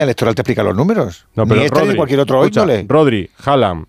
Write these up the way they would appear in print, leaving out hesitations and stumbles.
electoral te explica los números. No, pero ni este ni cualquier otro índole. Rodri, Haaland,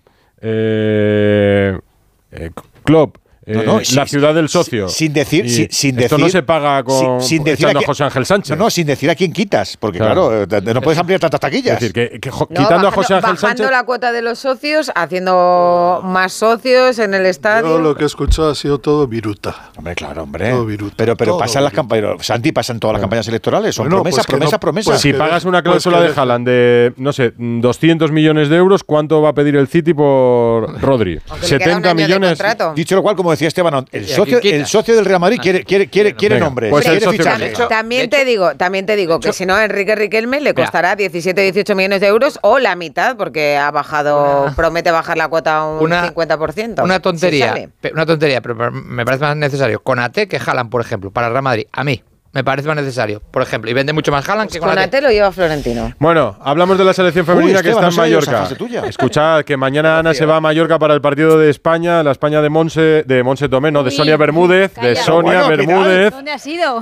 Klopp, la ciudad del socio. Sin decir, esto no se paga con echando a José Ángel Sánchez. No, sin decir a quién quitas, porque claro, no puedes ampliar tantas taquillas. Es decir, quitando a José Ángel Sánchez. Bajando la cuota de los socios, haciendo más socios en el estadio. Yo lo que he escuchado ha sido todo viruta. Hombre, claro, hombre. Todo viruta. Pero todo pasan las campañas. Santi, pasan todas las campañas electorales. Son bueno, promesas. Pues si pagas una cláusula de Haaland de, no sé, 200 millones de euros, ¿cuánto va a pedir el City por Rodri? 70 millones. Dicho lo cual, como decía Esteban, el socio del Real Madrid quiere nombres. Pues quiere fichajes. También te digo que si no, Enrique Riquelme le costará 17-18 millones de euros o la mitad, porque promete bajar la cuota un 50%. Una tontería, pero me parece más necesario Konaté que Haaland, por ejemplo, para el Real Madrid. A mí me parece más necesario, por ejemplo, y vende mucho más Haaland que Konaté. Konaté lo lleva Florentino. Bueno, hablamos de la selección femenina que está en Mallorca. Escuchad que mañana Ana se va a Mallorca para el partido de España, la España de Monse Tomé, no, de Sonia Bermúdez, ¿Dónde has ido?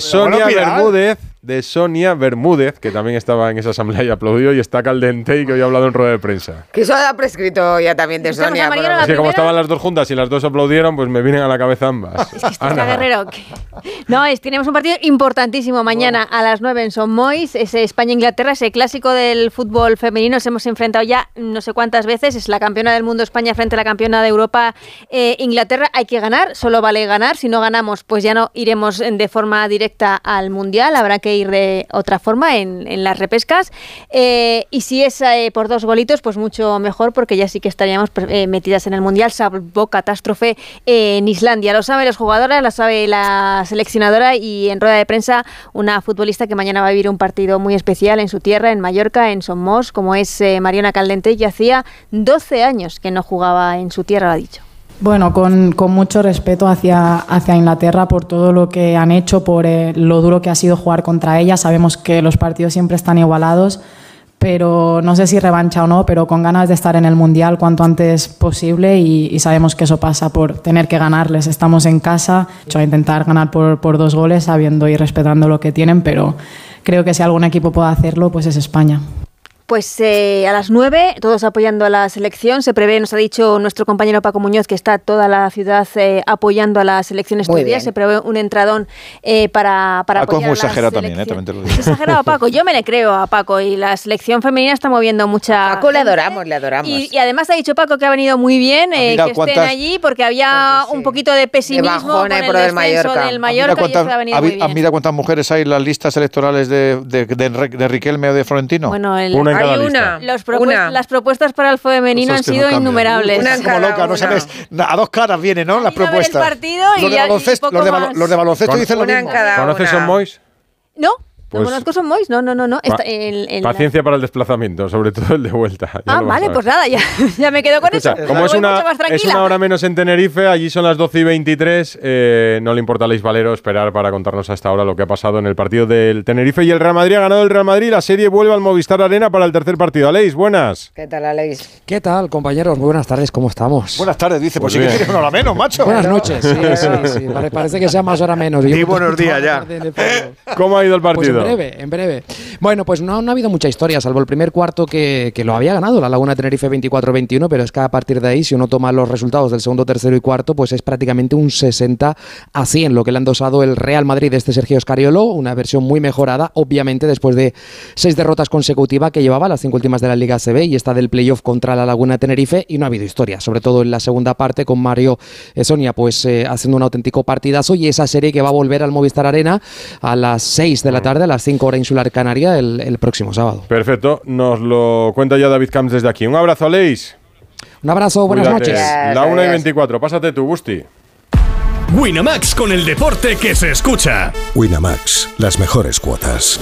De Sonia Bermúdez, que también estaba en esa asamblea y aplaudió y está caldente y que hoy ha hablado en rueda de prensa. Que eso ha prescrito ya también de Sonia. Es que como estaban las dos juntas y las dos aplaudieron, pues me vienen a la cabeza ambas. Es que está Guerrero. No, tenemos un partido importantísimo mañana a las 9 en Son Moix, ese España-Inglaterra, ese clásico del fútbol femenino. Nos hemos enfrentado ya no sé cuántas veces. Es la campeona del mundo España frente a la campeona de Europa Inglaterra. Hay que ganar, solo vale ganar. Si no ganamos, pues ya no iremos de forma directa al Mundial. Habrá que ir de otra forma en las repescas. Y si es por 2 golitos, pues mucho mejor, porque ya sí que estaríamos metidas en el Mundial, salvo catástrofe en Islandia. Lo saben las jugadoras, lo sabe la seleccionadora, y en rueda de prensa una futbolista que mañana va a vivir un partido muy especial en su tierra, en Mallorca, en Somos, como es Mariona Caldentey, que hacía 12 años que no jugaba en su tierra, lo ha dicho. Bueno, con mucho respeto hacia Inglaterra por todo lo que han hecho, por lo duro que ha sido jugar contra ella. Sabemos que los partidos siempre están igualados, pero no sé si revancha o no, pero con ganas de estar en el Mundial cuanto antes posible, y sabemos que eso pasa por tener que ganarles. Estamos en casa, a intentar ganar por 2 goles, sabiendo y respetando lo que tienen, pero creo que si algún equipo puede hacerlo, pues es España. Pues a las 9, todos apoyando a la selección. Se prevé, nos ha dicho nuestro compañero Paco Muñoz, que está toda la ciudad apoyando a la selección estos días. Se prevé un entradón para Paco apoyar es muy exagerado también, también te lo digo. Es exagerado Paco, yo me le creo a Paco, y la selección femenina está moviendo mucha... A Paco le adoramos. Y además ha dicho Paco que ha venido muy bien que estén allí, porque había un poquito de pesimismo con el descenso del Mallorca, y eso ha venido muy bien. Mira cuántas mujeres hay en las listas electorales de Riquelme o de Florentino. Bueno, hay una. Las propuestas para el femenino han sido innumerables. Una como loca, no sabes. A 2 caras vienen, ¿no? Las propuestas. El partido y los de baloncesto dicen lo mismo. ¿Conoces Son Moix? No. Pues, no conozco Son Moix, no. Paciencia para el desplazamiento, sobre todo el de vuelta. Vale, pues nada, ya me quedo con eso. Como es una hora menos en Tenerife, allí son las 12:23, no le importa a Aleix Valero esperar para contarnos a esta hora lo que ha pasado en el partido del Tenerife y el Real Madrid. Ha ganado el Real Madrid, la serie vuelve al Movistar Arena para el tercer partido. Aleix, buenas. ¿Qué tal, Aleix? ¿Qué tal, compañeros? Muy buenas tardes, ¿cómo estamos? Buenas tardes, dice, pues sí que tienes una hora menos, macho. Buenas noches, sí. Parece que sea más hora menos. Y buenos días ya. ¿Cómo ha ido el partido? Pues en breve. Bueno, pues no ha habido mucha historia, salvo el primer cuarto que lo había ganado la Laguna Tenerife 24-21, pero es que a partir de ahí, si uno toma los resultados del segundo, tercero y cuarto, pues es prácticamente un 60-100 lo que le han dosado el Real Madrid de Sergio Scariolo, una versión muy mejorada, obviamente después de 6 derrotas consecutivas que llevaba, las 5 últimas de la Liga ACB y esta del playoff contra la Laguna Tenerife, y no ha habido historia, sobre todo en la segunda parte con Mario Sonia pues haciendo un auténtico partidazo, y esa serie que va a volver al Movistar Arena a las 6 de la tarde, a las 5 hora insular canaria, el próximo sábado. Perfecto, nos lo cuenta ya David Camps desde aquí. Un abrazo, Aleix. Un abrazo, buenas noches. La 1:24, pásate tú, Busti. Winamax, con el deporte que se escucha. Winamax, las mejores cuotas.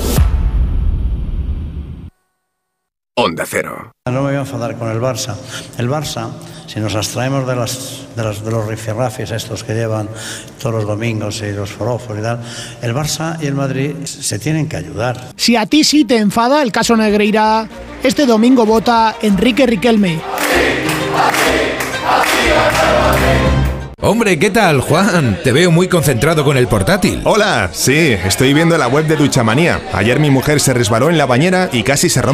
Onda Cero. No me voy a enfadar con el Barça. El Barça, si nos abstraemos de los rifirrafis estos que llevan todos los domingos y los forofos y tal, el Barça y el Madrid se tienen que ayudar. Si a ti sí te enfada el caso Negreira, este domingo vota Enrique Riquelme. Hombre, ¿qué tal, Juan? Te veo muy concentrado con el portátil. Hola, sí, estoy viendo la web de Duchamanía. Ayer mi mujer se resbaló en la bañera y casi se rompe